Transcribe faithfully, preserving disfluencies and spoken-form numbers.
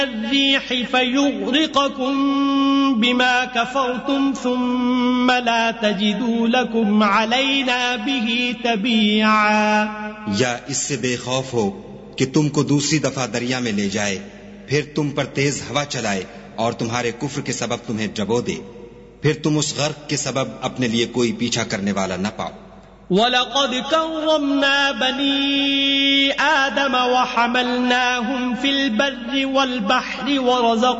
الريح فيغرقكم بما كفرتم ثم لا تجدوا لكم علينا به تبيعا। या इससे बेखौफ हो कि तुमको दूसरी दफा दरिया में ले जाए, फिर तुम पर तेज हवा चलाए और तुम्हारे कुफ्र के सबब तुम्हें डबो दे, फिर तुम उस गर्क के सबब अपने लिए कोई पीछा करने वाला न पाओ। वलक़द कर्रमना बनी आदम वहमलनाहुम फिल बर्रि वल बहरि वरज़क़